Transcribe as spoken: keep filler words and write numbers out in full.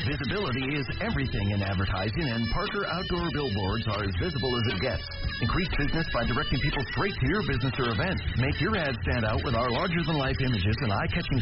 Visibility is everything in advertising, and Parker Outdoor Billboards are as visible as it gets. Increase business by directing people straight to your business or event. Make your ad stand out with our larger-than-life images and eye-catching